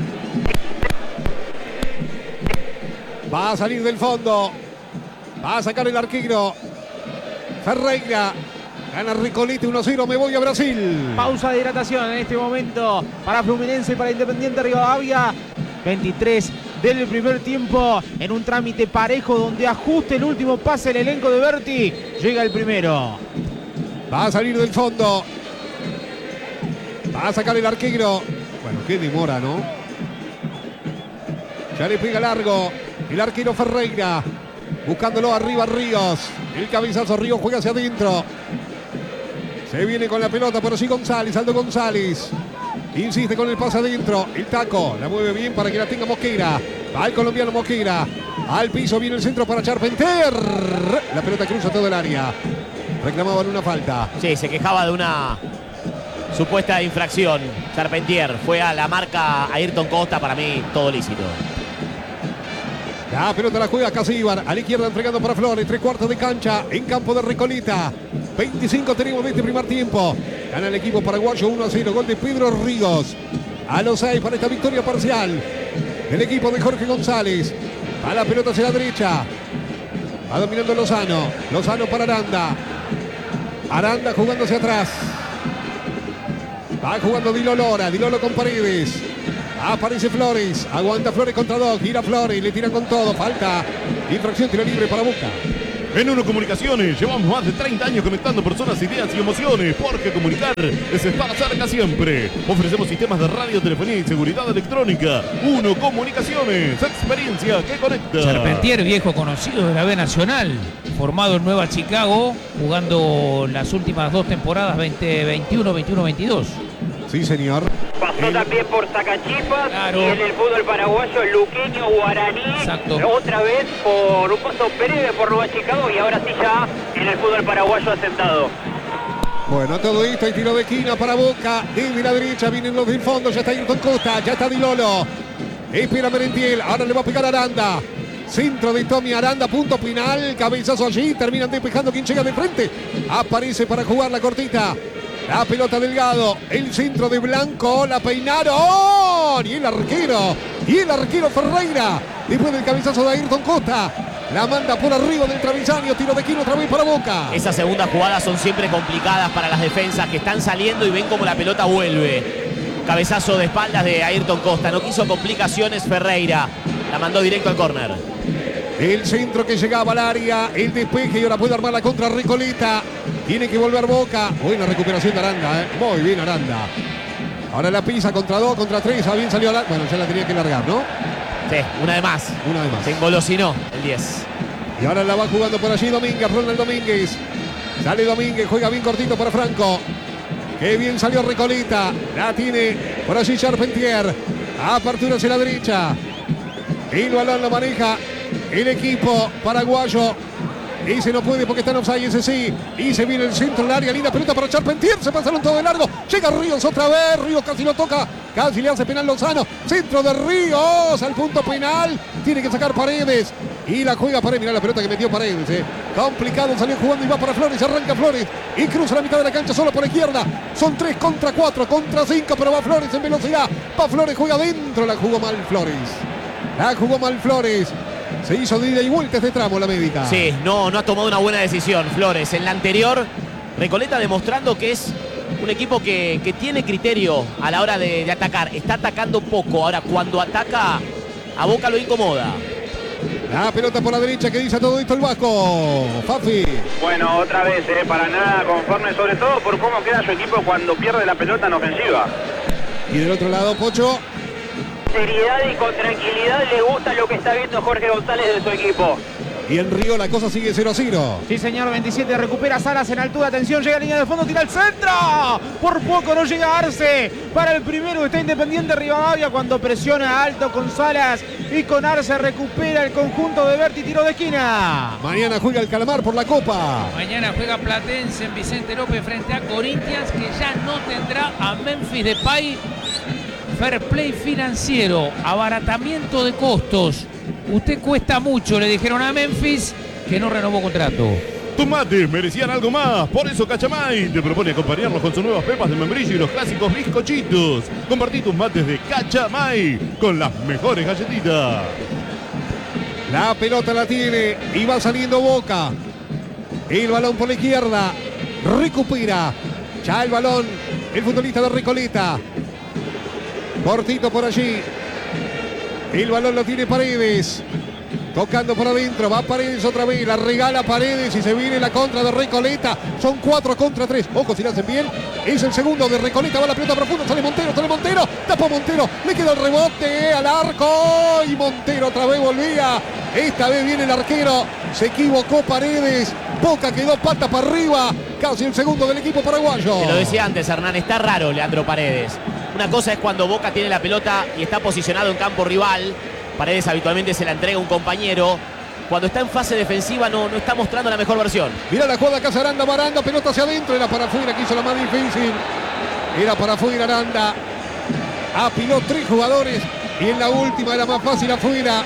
Speaker 1: Va a salir del fondo. Va a sacar el arquero. Ferreira. Gana Recoleta uno cero, me voy a Brasil.
Speaker 4: Pausa de hidratación en este momento para Fluminense y para Independiente Rivadavia. veintitrés del primer tiempo en un trámite parejo donde ajuste el último pase el elenco de Berti. Llega el primero.
Speaker 1: Va a salir del fondo. Va a sacar el arquero. Bueno, qué demora, ¿no? Ya le pega largo el arquero Ferreira. Buscándolo arriba Ríos. El cabezazo Ríos juega hacia adentro. Se viene con la pelota, pero sí González, Aldo González. Insiste con el pase adentro. El taco. La mueve bien para que la tenga Mosquera. Va el colombiano Mosquera. Al piso viene el centro para Charpentier. La pelota cruza todo el área. Reclamaban una falta.
Speaker 2: Sí, se quejaba de una supuesta infracción. Charpentier fue a la marca a Ayrton Costa. Para mí, todo lícito.
Speaker 1: La pelota la juega Casíbar. A la izquierda entregando para Flores. Tres cuartos de cancha en campo de Recoleta. veinticinco tenemos de este primer tiempo. Gana el equipo paraguayo uno a cero. Gol de Pedro Ríos. A los seis para esta victoria parcial. El equipo de Jorge González. Va la pelota hacia la derecha. Va dominando Lozano. Lozano para Aranda. Aranda jugando hacia atrás. Va jugando Dilolo Lora. Dilolo con Paredes. Aparece Flores. Aguanta Flores contra dos. Gira Flores. Le tiran con todo. Falta. Infracción, tiro libre para Boca.
Speaker 3: En Uno Comunicaciones llevamos más de treinta años conectando personas, ideas y emociones, porque comunicar es estar cerca siempre. Ofrecemos sistemas de radio, telefonía y seguridad electrónica. Uno Comunicaciones, experiencia que conecta.
Speaker 6: Charpentier, viejo conocido de la B Nacional, formado en Nueva Chicago, jugando las últimas dos temporadas veinte veintiuno, veintiuno veintidós.
Speaker 1: Sí, señor.
Speaker 5: Pasó
Speaker 1: El...
Speaker 5: también por Sacachipas,
Speaker 6: Claro.
Speaker 5: y en el fútbol paraguayo Luqueño Guaraní.
Speaker 6: Exacto.
Speaker 5: Otra vez por un paso breve por Nueva Chicago y ahora sí ya en el fútbol paraguayo asentado.
Speaker 1: Bueno, todo esto hay tiro de esquina para Boca. Desde la derecha vienen los del fondo. Ya está Ayrton Costa, ya está Dilolo. Espera Merentiel, ahora le va a pegar Aranda. Centro de Tommy Aranda, punto final. Cabezazo allí, terminan despejando quien llega de frente. Aparece para jugar la cortita. La pelota Delgado, el centro de Blanco, la peinaron. Y el arquero, y el arquero Ferreira. Después del cabezazo de Ayrton Costa. La manda por arriba del travesaño, tiro de esquina otra vez para Boca.
Speaker 2: Esas segundas jugadas son siempre complicadas para las defensas que están saliendo y ven como la pelota vuelve. Cabezazo de espaldas de Ayrton Costa. No quiso complicaciones Ferreira. La mandó directo al córner.
Speaker 1: El centro que llegaba al área, el despeje y ahora puede armar la contra Recoleta. Tiene que volver Boca. Buena recuperación de Aranda, ¿eh? Muy bien Aranda. Ahora la pisa contra dos, contra tres. Ah, bien salió a la... Bueno, ya la tenía que largar, ¿no?
Speaker 2: Sí, una de más.
Speaker 1: Una de más.
Speaker 2: Se engolosinó el diez.
Speaker 1: Y ahora la va jugando por allí Domínguez, Ronald Domínguez. Sale Domínguez, juega bien cortito para Franco. Qué bien salió Recoleta. La tiene por allí Charpentier. Apertura hacia la derecha. El balón lo maneja el equipo paraguayo. Ese no puede porque está en offside, ese sí. Y se viene el centro del área, linda pelota para Charpentier. Se pasaron todo de largo. Llega Ríos otra vez. Ríos casi lo toca. Casi le hace penal Lozano. Centro de Ríos al punto penal. Tiene que sacar Paredes. Y la juega Paredes. Mirá la pelota que metió Paredes. Eh. Complicado, salió jugando y va para Flores. Arranca Flores. Y cruza la mitad de la cancha solo por la izquierda. Son tres contra cuatro, contra cinco. Pero va Flores en velocidad. Va Flores, juega adentro. La jugó mal Flores. La jugó mal Flores. Se hizo de ida y vuelta este tramo la médica.
Speaker 2: Sí, no, no ha tomado una buena decisión Flores. En la anterior, Recoleta demostrando que es un equipo que, que tiene criterio a la hora de, de atacar. Está atacando poco. Ahora, cuando ataca, a Boca lo incomoda.
Speaker 1: La pelota por la derecha que dice todo esto el Vasco. Fafi.
Speaker 5: Bueno, otra vez, eh, para nada conforme, sobre todo por cómo queda su equipo cuando pierde la pelota en ofensiva.
Speaker 1: Y del otro lado, Pocho.
Speaker 5: Seriedad y con tranquilidad, le gusta lo que está viendo Jorge González de su equipo.
Speaker 1: Y en Río la cosa sigue cero a cero.
Speaker 4: Sí, señor, veintisiete, recupera Salas en altura, atención, llega a línea de fondo, tira al centro. Por poco no llega Arce. Para el primero está Independiente Rivadavia cuando presiona alto con Salas y con Arce recupera el conjunto de Berti, tiro de esquina.
Speaker 1: Mañana juega el Calamar por la Copa.
Speaker 6: Mañana juega Platense en Vicente López frente a Corinthians, que ya no tendrá a Memphis Depay. Fair play financiero, abaratamiento de costos. Usted cuesta mucho, le dijeron a Memphis, que no renovó contrato.
Speaker 3: Tus mates merecían algo más, por eso Cachamay te propone acompañarlos con sus nuevas pepas de membrillo y los clásicos bizcochitos. Compartí tus mates de Cachamay con las mejores galletitas.
Speaker 1: La pelota la tiene y va saliendo Boca. El balón por la izquierda. Recupera. Ya el balón. El futbolista de Recoleta. Cortito por allí. El balón lo tiene Paredes. Tocando por adentro, va Paredes otra vez, la regala Paredes y se viene la contra de Recoleta. Son cuatro contra tres. Ojo si lo hacen bien. Es el segundo de Recoleta, va la pelota profunda, sale Montero, sale Montero, tapó Montero, le queda el rebote al arco y Montero otra vez volvía. Esta vez viene el arquero, se equivocó Paredes. Boca quedó pata para arriba, casi el segundo del equipo paraguayo.
Speaker 2: Te lo decía antes, Hernán, está raro Leandro Paredes. Una cosa es cuando Boca tiene la pelota y está posicionado en campo rival. Paredes habitualmente se la entrega a un compañero. Cuando está en fase defensiva no, no está mostrando la mejor versión.
Speaker 1: Mira la jugada acá, Aranda, Baranda, pelota hacia adentro. Era para afuera, que hizo la más difícil. Era para afuera Aranda. Apiló tres jugadores y en la última era más fácil afuera.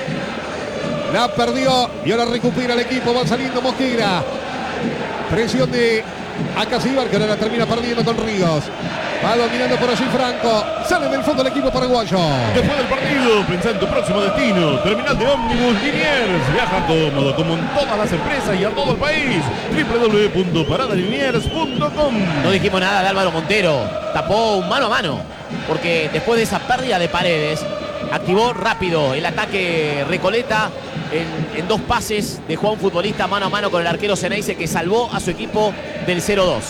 Speaker 1: La perdió y ahora recupera el equipo. Va saliendo Mosquera. Presión de Acasíbar, que ahora la termina perdiendo con Ríos. Va dominando por allí Franco. Sale del fondo el equipo paraguayo.
Speaker 3: Después del partido, pensá en tu próximo destino. Terminal de ómnibus Liniers. Viaja cómodo como en todas las empresas y a todo el país. doble u doble u doble u punto parada liniers punto com.
Speaker 2: No dijimos nada de Álvaro Montero. Tapó un mano a mano. Porque después de esa pérdida de Paredes, activó rápido el ataque Recoleta. En, en dos pases dejó a un futbolista mano a mano con el arquero Ceneice, que salvó a su equipo del cero dos.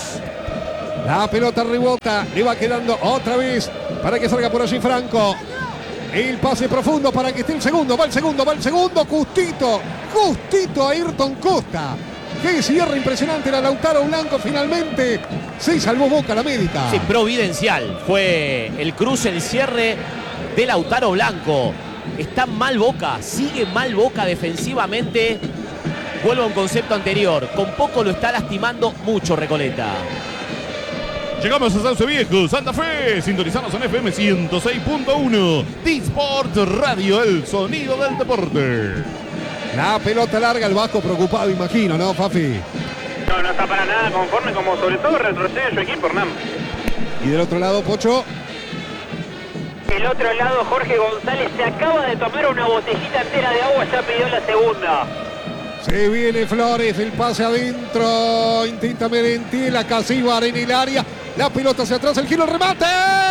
Speaker 1: La pelota rebota, le va quedando otra vez para que salga por allí Franco. El pase profundo para que esté el segundo, va el segundo, va el segundo, justito, justito a Ayrton Costa. Qué cierre impresionante era Lautaro Blanco, finalmente se salvó Boca la médica.
Speaker 2: Sí, providencial, fue el cruce, el cierre de Lautaro Blanco. Está mal Boca, sigue mal Boca defensivamente. Vuelvo a un concepto anterior, con poco lo está lastimando mucho Recoleta.
Speaker 3: Llegamos a Sauce Viejo, Santa Fe. Sintonizamos en F M ciento seis punto uno. D-Sport Radio, el sonido del deporte.
Speaker 1: La pelota larga, el Vasco preocupado, imagino, ¿no, Fafi?
Speaker 5: No, no está para nada conforme, como sobre todo retrocede su equipo, Hernán.
Speaker 1: Y del otro lado, Pocho.
Speaker 5: Del otro lado, Jorge González se acaba de tomar una botellita entera de agua, ya pidió la segunda.
Speaker 1: Se viene Flores, el pase adentro, intenta Merentiel, Acasíbar en el área, la pelota hacia atrás, el giro, el remate,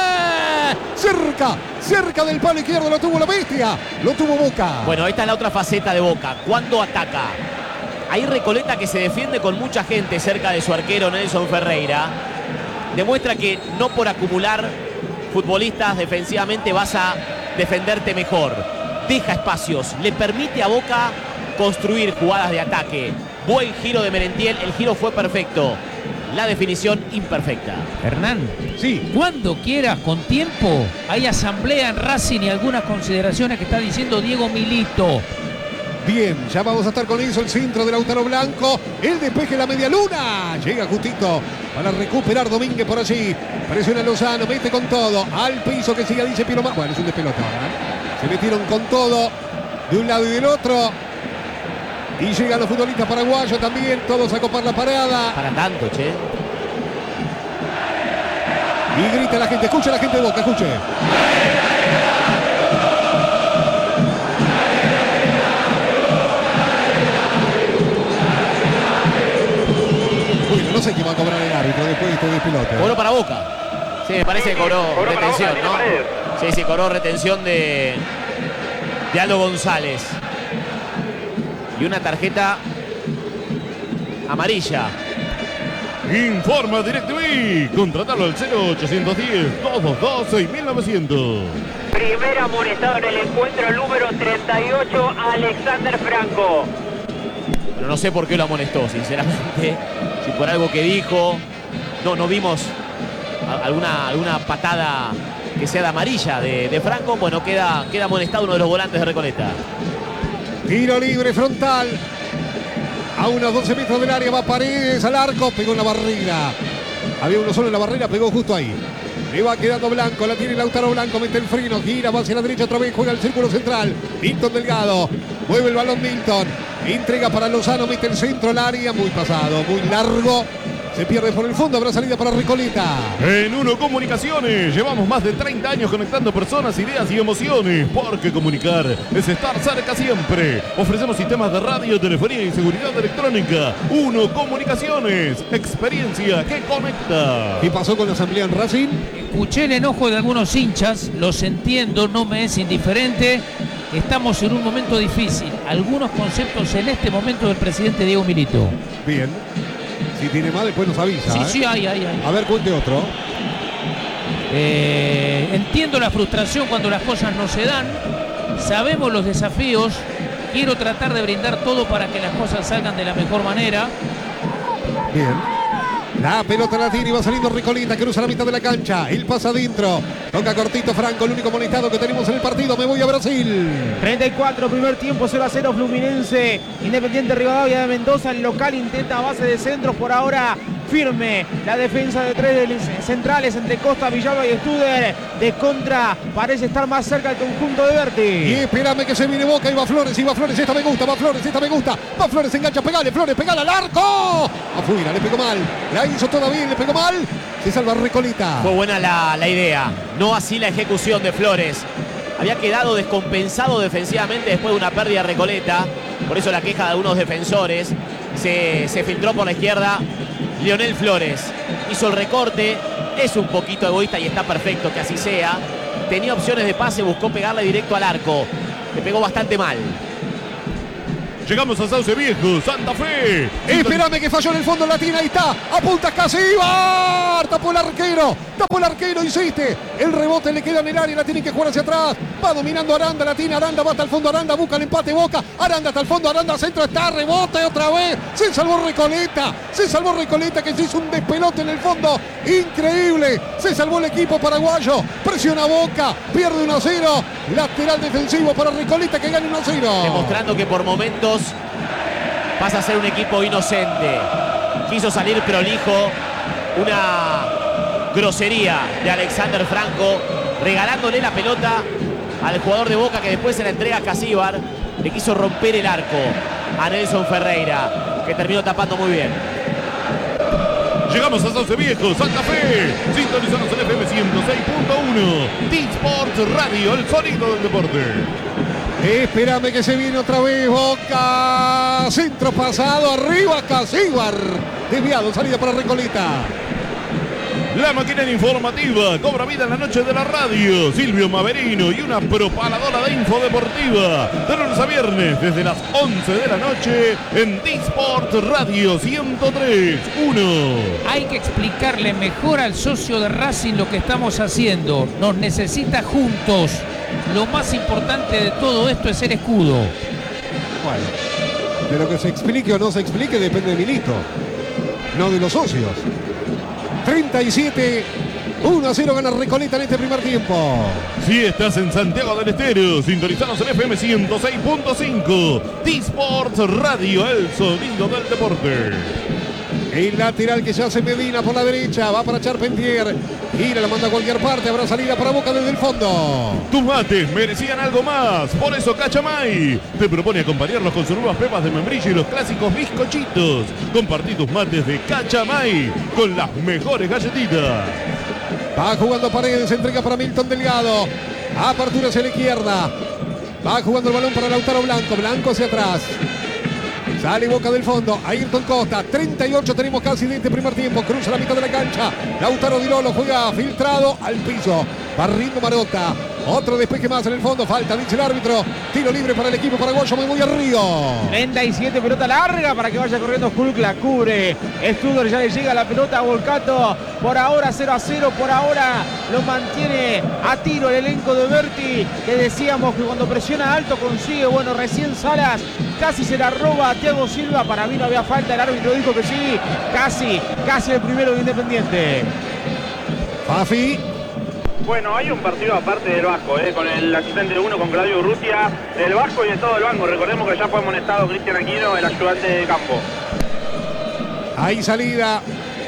Speaker 1: cerca, cerca del palo izquierdo, lo tuvo la bestia, lo tuvo Boca.
Speaker 2: Bueno, esta es la otra faceta de Boca, cuando ataca. Hay Recoleta que se defiende con mucha gente cerca de su arquero Nelson Ferreira. Demuestra que no por acumular futbolistas defensivamente vas a defenderte mejor. Deja espacios, le permite a Boca construir jugadas de ataque. Buen giro de Merentiel, el giro fue perfecto. La definición imperfecta.
Speaker 6: Hernán,
Speaker 1: sí,
Speaker 6: cuando quieras, con tiempo, hay asamblea en Racing y algunas consideraciones que está diciendo Diego Milito.
Speaker 1: Bien, ya vamos a estar con eso, el centro de Lautaro Blanco, el despeje, la media luna, llega justito para recuperar Domínguez por allí, presiona Lozano, mete con todo, al piso que siga, dice Piero Más. Bueno, es un despelote ahora, ¿eh? Se metieron con todo, de un lado y del otro, y llegan los futbolistas paraguayos también, todos a copar la parada.
Speaker 2: Para tanto, che.
Speaker 1: Y grita la gente, escucha la gente de Boca, escuche. No sé quién va a cobrar el árbitro después de este despelote.
Speaker 2: Cobró para Boca. Sí, me parece que cobró,
Speaker 5: cobró
Speaker 2: retención,
Speaker 5: Boca,
Speaker 2: ¿no?
Speaker 5: Paredes.
Speaker 2: Sí, sí, cobró retención de, de Aldo González. Y una tarjeta amarilla.
Speaker 3: Informa DirecTV. Contratalo al cero ochocientos diez, doscientos veintidós, seis mil novecientos.
Speaker 5: Primer amonestado en el encuentro número treinta y ocho, Alexander Franco.
Speaker 2: Pero no sé por qué lo amonestó, sinceramente. Si por algo que dijo. No, no vimos alguna, alguna patada que sea de amarilla de, de Franco. Bueno, queda, queda amonestado uno de los volantes de Recoleta.
Speaker 1: Tiro libre frontal. A unos doce metros del área va Paredes al arco, pegó en la barrera. Había uno solo en la barrera, pegó justo ahí. Le va quedando Blanco, la tiene Lautaro Blanco, mete el freno, gira, va hacia la derecha otra vez, juega el círculo central. Milton Delgado, mueve el balón Milton, entrega para Lozano, mete el centro al área, muy pasado, muy largo. Se pierde por el fondo, habrá salida para Recoleta.
Speaker 3: En Uno Comunicaciones llevamos más de treinta años conectando personas, ideas y emociones. Porque comunicar es estar cerca siempre. Ofrecemos sistemas de radio, telefonía y seguridad electrónica. Uno Comunicaciones, experiencia que conecta.
Speaker 1: ¿Qué pasó con la asamblea en Racing?
Speaker 6: Escuché el enojo de algunos hinchas, los entiendo, no me es indiferente. Estamos en un momento difícil. Algunos conceptos en este momento del presidente Diego Milito.
Speaker 1: Bien. Si tiene más, después nos avisa.
Speaker 6: Sí,
Speaker 1: ¿eh?
Speaker 6: sí, hay, hay, hay.
Speaker 1: A ver, cuente otro.
Speaker 6: Eh, entiendo la frustración cuando las cosas no se dan. Sabemos los desafíos. Quiero tratar de brindar todo para que las cosas salgan de la mejor manera.
Speaker 1: Bien. La pelota la tiene y va saliendo Recoleta, cruza la mitad de la cancha. El pasa adentro. Toca cortito Franco, el único molestado que tenemos en el partido. Me voy a Brasil.
Speaker 4: treinta y cuatro, primer tiempo, cero a cero Fluminense. Independiente Rivadavia de Mendoza, el local intenta a base de centros por ahora. Firme la defensa de tres centrales entre Costa, Villalba y Studer. De contra parece estar más cerca el conjunto de Berti.
Speaker 1: Y espérame que se viene Boca y va Flores, y va Flores, esta me gusta, va Flores, esta me gusta. Va Flores, engancha, pegale, Flores, pegale al arco. Afuera, le pegó mal. La hizo toda bien, le pegó mal. Se salva Recoleta.
Speaker 2: Fue buena la, la idea, no así la ejecución de Flores. Había quedado descompensado defensivamente después de una pérdida de Recoleta. Por eso la queja de algunos defensores. Se, se filtró por la izquierda. Lionel Flores hizo el recorte. Es un poquito egoísta y está perfecto que así sea. Tenía opciones de pase, buscó pegarle directo al arco. Le pegó bastante mal.
Speaker 3: Llegamos a Sauce Viejo, Santa Fe.
Speaker 1: Espérame que falló en el fondo Latina, ahí está. Apunta Casíbar. Tapó el arquero. Tapó el arquero, insiste. El rebote le queda en el área, la tiene que jugar hacia atrás. Va dominando Aranda, la tiene Aranda, va hasta el fondo Aranda, busca el empate Boca. Aranda hasta el fondo, Aranda centro, está, rebote otra vez. Se salvó Recoleta. Se salvó Recoleta que se hizo un despelote en el fondo. Increíble. Se salvó el equipo paraguayo. Presiona Boca. Pierde uno a cero. Lateral defensivo para Recoleta que gana uno a cero.
Speaker 2: Demostrando que por momentos pasa a ser un equipo inocente. Quiso salir prolijo. Una grosería de Alexander Franco, regalándole la pelota al jugador de Boca que después se la entrega a Casíbar. Le quiso romper el arco a Nelson Ferreira, que terminó tapando muy bien.
Speaker 3: Llegamos a Sauce Viejo, Santa Fe. Sintonizamos en F M ciento seis punto uno. T-Sports Radio, el sonido del deporte.
Speaker 1: Espérame que se viene otra vez Boca. Centro pasado, arriba Casíbar. Desviado, salida para Recoleta.
Speaker 3: La maquinaria informativa cobra vida en la noche de la radio. Silvio Maverino y una propaladora de info deportiva. De lunes a viernes desde las once de la noche en T-Sport Radio ciento tres punto uno.
Speaker 6: Hay que explicarle mejor al socio de Racing lo que estamos haciendo. Nos necesita juntos. Lo más importante de todo esto es el escudo.
Speaker 1: Bueno, de lo que se explique o no se explique depende de Milito, no de los socios. treinta y siete, uno a cero gana Recoleta en este primer tiempo.
Speaker 3: Si estás en Santiago del Estero, sintonizanos en F M ciento seis punto cinco. T-Sports Radio, el sonido del deporte.
Speaker 1: El lateral que se hace Medina por la derecha, va para Charpentier. Gira, la manda a cualquier parte, habrá salida para Boca desde el fondo.
Speaker 3: Tus mates merecían algo más, por eso Cachamay te propone acompañarlos con sus nuevas pepas de membrillo y los clásicos bizcochitos. Compartí tus mates de Cachamay con las mejores galletitas.
Speaker 1: Va jugando Paredes, entrega para Milton Delgado. Apertura hacia la izquierda. Va jugando el balón para Lautaro Blanco. Blanco hacia atrás. Sale Boca del fondo, Ayrton Costa, treinta y ocho tenemos casi de este primer tiempo, cruza la mitad de la cancha, Lautaro Di Lolo juega filtrado al piso, barriendo Marota, otro despeje más en el fondo, falta, dice el árbitro, tiro libre para el equipo paraguayo, me voy a Río.
Speaker 4: treinta y siete, pelota larga para que vaya corriendo Hulk, la cubre, Studer ya le llega la pelota a Volcato, por ahora cero a cero, por ahora lo mantiene a tiro el elenco de Berti, que decíamos que cuando presiona alto consigue, bueno, recién Salas casi se la roba a Thiago Silva, para mí no había falta, el árbitro dijo que sí, casi, casi el primero de Independiente.
Speaker 1: Fafi.
Speaker 5: Bueno, hay un partido aparte del Vasco, eh, con el asistente de uno, con Claudio Urrutia, del Vasco y de todo el banco. Recordemos que ya fue amonestado Cristian Aquino, el ayudante de campo.
Speaker 1: Hay salida,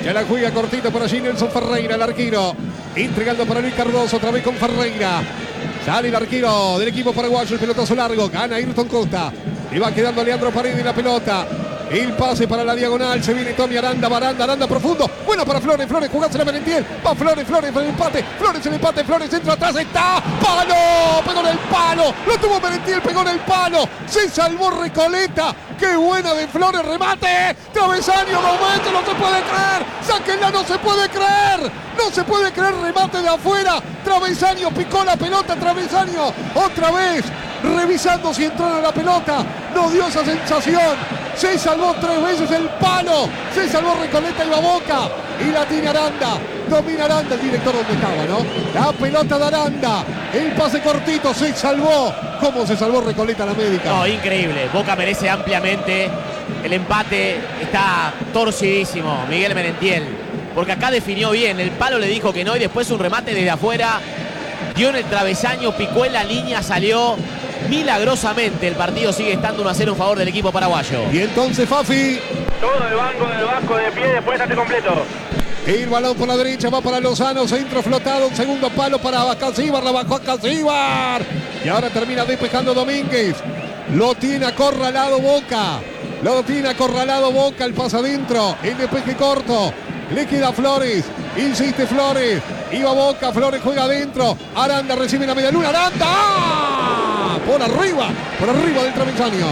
Speaker 1: Ya la juega cortita por allí Nelson Ferreira, el arquero. Entregando para Luis Cardoso, otra vez con Ferreira. Sale el arquero del equipo paraguayo, el pelotazo largo. Gana Ayrton Costa. Le va quedando a Leandro Paredes la pelota. El pase para la diagonal. Se viene Tommy Aranda. Baranda, Aranda profundo. Bueno para Flores. Flores jugándose la Merentiel. Va Flores, Flores el empate. Flores el empate. Flores centro atrás. Está. ¡Palo! Pegó en el palo. Lo tuvo Merentiel. Pegó en el palo. Se salvó Recoleta. ¡Qué buena de Flores! ¡Remate! ¡Travesaño! ¡Momento! ¡No se puede creer! ¡Sáquenla! ¡No se puede creer! ¡No se puede creer! ¡Remate de afuera! ¡Travesaño! ¡Picó la pelota! ¡Travesaño! ¡Otra vez! Revisando si entró en la pelota. Nos dio esa sensación. Se salvó tres veces el palo. Se salvó Recoleta y va Boca. Y la tiene Aranda. Domina Aranda, el director donde estaba, ¿no? La pelota de Aranda. El pase cortito. Se salvó. ¿Cómo se salvó Recoleta la médica?
Speaker 2: No, increíble. Boca merece ampliamente. El empate está torcidísimo. Miguel Merentiel. Porque acá definió bien. El palo le dijo que no y después un remate desde afuera. Dio en el travesaño, picó en la línea, salió. Milagrosamente el partido sigue estando uno a cero en favor del equipo paraguayo.
Speaker 1: Y entonces Fafi.
Speaker 5: Todo el banco del Vasco de pie después de completo.
Speaker 1: El balón por la derecha va para Lozano, centro flotado, un segundo palo para Acasíbar, la bajó Acasíbar. Y ahora termina despejando Domínguez. Lo tiene acorralado Boca. Lo tiene acorralado Boca, el pase adentro, el despeje corto. Le queda Flores, insiste Flores. Iba Boca, Flores juega adentro. Aranda recibe la media luna. Aranda. ¡Ah! Por arriba, por arriba del travesaño.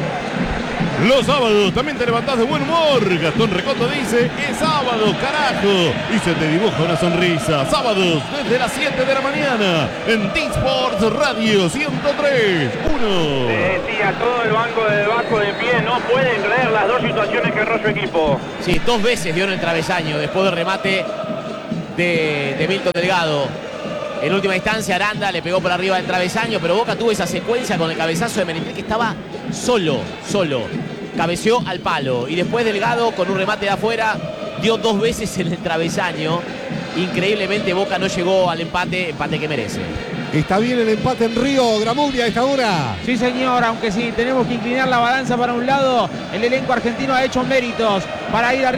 Speaker 3: Los sábados también te levantás de buen humor. Gastón Recondo dice, es sábado, carajo. Y se te dibuja una sonrisa. Sábados desde las siete de la mañana en T-Sports Radio ciento tres punto uno.
Speaker 5: Decía, todo el banco del Vasco de pie. No pueden creer las dos situaciones que erró su equipo.
Speaker 2: Sí, dos veces dio en el travesaño después del remate de, de Milton Delgado. En última instancia Aranda le pegó por arriba del travesaño, pero Boca tuvo esa secuencia con el cabezazo de Merentiel que estaba solo, solo. Cabeceó al palo y después Delgado con un remate de afuera dio dos veces en el travesaño. Increíblemente Boca no llegó al empate, empate que merece.
Speaker 1: Está bien el empate en Río, Gramuglia a esta hora.
Speaker 4: Sí, señor, aunque sí tenemos que inclinar la balanza para un lado, el elenco argentino ha hecho méritos para ir arriba.